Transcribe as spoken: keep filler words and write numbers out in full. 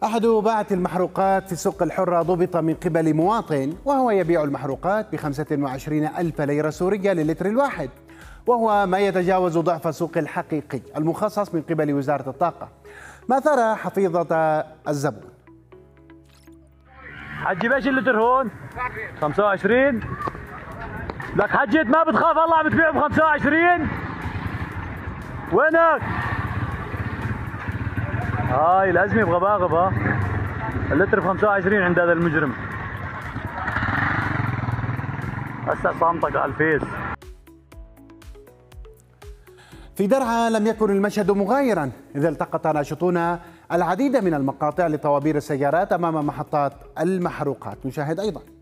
أحد باعة المحروقات في السوق الحرة ضبط من قبل مواطن وهو يبيع المحروقات بخمسة وعشرين ألف ليرة سورية للتر الواحد، وهو ما يتجاوز ضعف السوق الحقيقي المخصص من قبل وزارة الطاقة. ما ثار حفيظة الزبون. حجي بايش اللتر هون؟ خمسة وعشرين. لك حجيت ما بتخاف الله عم تبيعه ب خمسة وعشرين؟ وينك؟ هاي الأزمة بغباغب. ها اللتر ب خمسة وعشرين عند هذا المجرم. هسه صامتك على الفيس. في درعا لم يكن المشهد مغايرا إذ التقط ناشطون العديد من المقاطع لطوابير السيارات أمام محطات المحروقات. نشاهد أيضا.